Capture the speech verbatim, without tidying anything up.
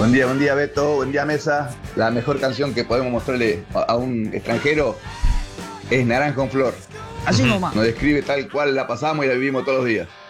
Buen día, buen día Beto, buen día Mesa. La mejor canción que podemos mostrarle a a un extranjero es Naranja en Flor. Así Ujú. nomás. Nos describe tal cual la pasamos y la vivimos todos los días.